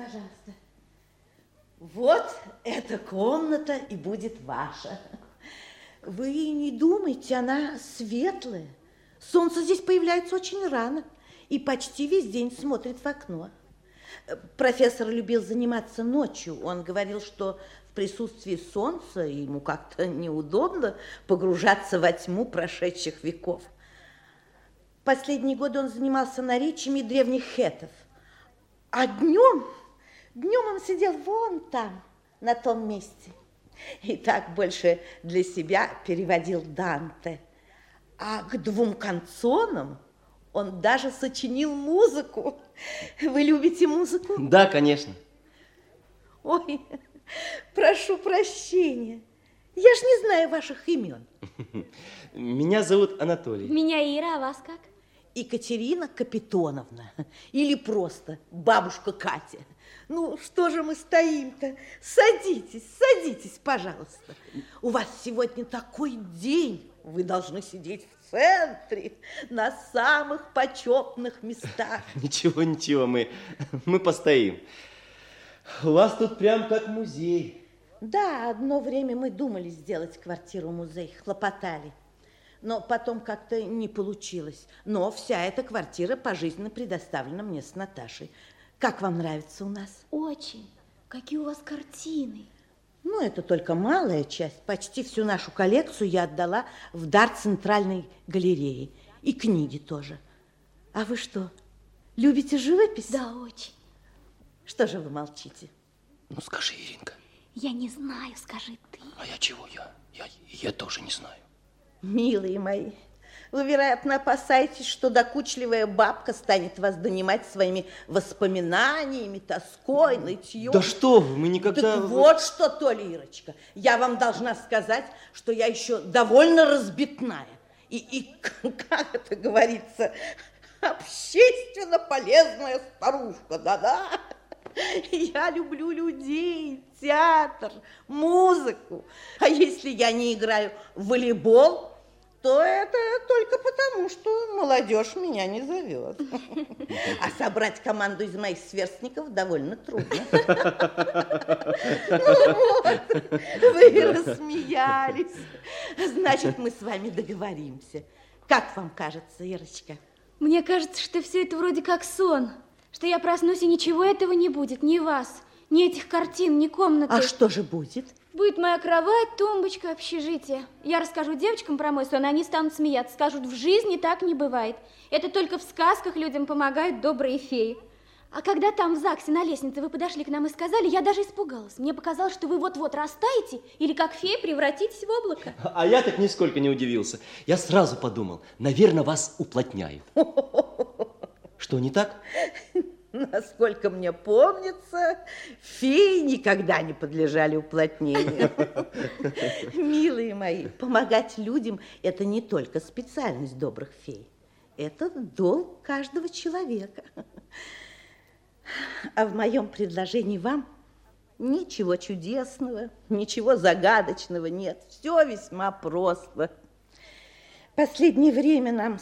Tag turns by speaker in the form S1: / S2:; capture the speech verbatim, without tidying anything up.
S1: пожалуйста. Вот эта комната и будет ваша. Вы не думайте, она светлая. Солнце здесь появляется очень рано и почти весь день смотрит в окно. Профессор любил заниматься ночью. Он говорил, что в присутствии солнца ему как-то неудобно погружаться во тьму прошедших веков. Последние годы он занимался наречиями древних хетов. А днем, днем он сидел вон там, на том месте. И так больше для себя переводил Данте. А к двум канцонам он даже сочинил музыку. Вы любите музыку?
S2: Да, конечно.
S1: Ой, прошу прощения. Я ж не знаю ваших имен.
S2: Меня зовут Анатолий.
S3: Меня Ира, а вас как?
S1: Екатерина Капитоновна. Или просто бабушка Катя. Ну, что же мы стоим-то? Садитесь, садитесь, пожалуйста. У вас сегодня такой день. Вы должны сидеть в центре, на самых почетных местах.
S2: Ничего, ничего, мы, мы постоим. У вас тут прям как музей.
S1: Да, одно время мы думали сделать квартиру-музей, хлопотали. Но потом как-то не получилось. Но вся эта квартира пожизненно предоставлена мне с Наташей. Как вам нравится у нас?
S3: Очень. Какие у вас картины.
S1: Ну, это только малая часть. Почти всю нашу коллекцию я отдала в дар Центральной галереи. И книги тоже. А вы что, любите живопись?
S3: Да, очень.
S1: Что же вы молчите?
S2: Ну, скажи, Иринка.
S3: Я не знаю, скажи ты.
S2: А я чего? Я, я, я тоже не знаю.
S1: Милые мои, вы, вероятно, опасаетесь, что докучливая бабка станет вас донимать своими воспоминаниями, тоской, нытьем.
S2: Да что вы, мы никогда...
S1: Так вот что, Толя, Ирочка, я вам должна сказать, что я еще довольно разбитная. И, и как это говорится, общественно полезная старушка, да-да. Я люблю людей, театр, музыку. А если я не играю в волейбол, то это только потому, что молодежь меня не зовет. А собрать команду из моих сверстников довольно трудно. Ну вот, вы рассмеялись. Значит, мы с вами договоримся. Как вам кажется, Ирочка?
S3: Мне кажется, что все это вроде как сон. Что я проснусь, и ничего этого не будет. Ни вас, ни этих картин, ни комнаты.
S1: А что же будет?
S3: Будет моя кровать, тумбочка, общежитие. Я расскажу девочкам про мой сон, и они станут смеяться. Скажут, в жизни так не бывает. Это только в сказках людям помогают добрые феи. А когда там в ЗАГСе на лестнице вы подошли к нам и сказали, я даже испугалась. Мне показалось, что вы вот-вот растаете или как фея превратитесь в облако.
S2: А я так нисколько не удивился. Я сразу подумал, наверное, вас уплотняют. Что, не так?
S1: Насколько мне помнится, феи никогда не подлежали уплотнению. Милые мои, помогать людям – это не только специальность добрых фей. Это долг каждого человека. А в моем предложении вам ничего чудесного, ничего загадочного нет. Все весьма просто. Последнее время нам